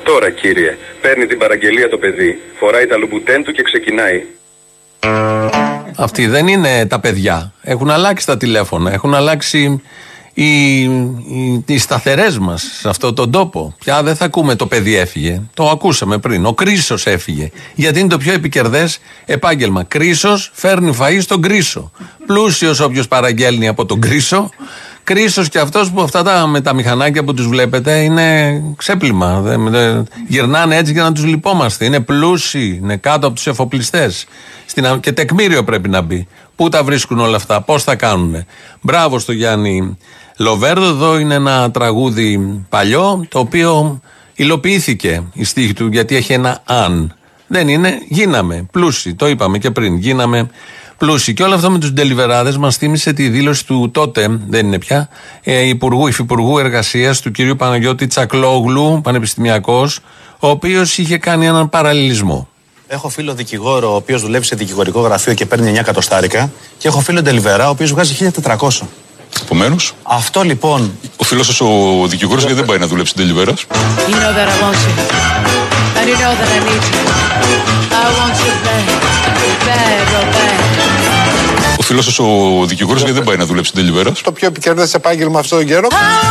Τώρα, κύριε, παίρνει την παραγγελία το παιδί, φοράει τα λουμπουτέν του και ξεκινάει. Αυτοί δεν είναι τα παιδιά. Έχουν αλλάξει τα τηλέφωνα, έχουν αλλάξει οι σταθερές μας σε αυτόν τον τόπο. Πια δεν θα ακούμε το παιδί έφυγε. Το ακούσαμε πριν. Ο Κρίσος έφυγε. Γιατί είναι το πιο επικερδές επάγγελμα. Κρίσος φέρνει φαΐ στον Κρίσο. Πλούσιος όποιος παραγγέλνει από τον Κρίσο. Κρίσος και αυτός που αυτά με τα μηχανάκια που τους βλέπετε είναι ξέπλυμα. Γυρνάνε έτσι για να τους λυπόμαστε. Είναι πλούσιοι, είναι κάτω από τους εφοπλιστές. Και τεκμήριο πρέπει να μπει. Πού τα βρίσκουν όλα αυτά, πώς θα κάνουνε. Μπράβο στο Γιάννη Λοβέρδο. Εδώ είναι ένα τραγούδι παλιό, το οποίο υλοποιήθηκε η στίχη του, γιατί έχει ένα αν. Δεν είναι, γίναμε πλούσιοι. Το είπαμε και πριν, γίναμε πλούσιοι. Και όλο αυτό με τους ντελιβεράδες μας θύμισε τη δήλωση του τότε, δεν είναι πια, υφυπουργού εργασίας του κυρίου Παναγιώτη Τσακλόγλου, πανεπιστημιακός, ο οποίος είχε κάνει έναν παραλληλισμό. Έχω φίλο δικηγόρο, ο οποίος δουλεύει σε δικηγορικό γραφείο και παίρνει 9 εκατοστάρικα, και έχω φίλο ντελιβερά, ο οποίος βγάζει 1.400. Επομένως, αυτό λοιπόν. Ο φίλος σας ο δικηγόρος γιατί δεν πάει να δουλέψει ντελιβέρας. Ο φίλος σας ο δικηγόρος γιατί δεν πάει να δουλέψει ντελιβέρας. Το πιο επικερδές επάγγελμα αυτόν τον καιρό.